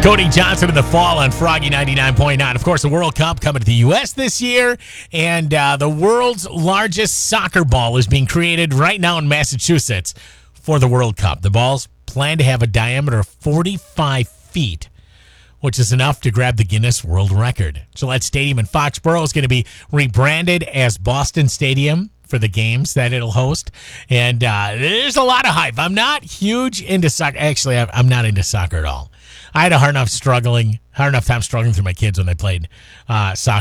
Cody Johnson in the fall on Froggy 99.9. Of course, the World Cup coming to the U.S. this year, and the world's largest soccer ball is being created right now in Massachusetts for the World Cup. The ball's planned to have a diameter of 45 feet, which is enough to grab the Guinness World Record. Gillette Stadium in Foxborough is going to be rebranded as Boston Stadium for the games that it'll host. And there's a lot of hype. I'm not huge into soccer. Actually, I'm not into soccer at all. I had a hard enough time struggling through my kids when they played soccer.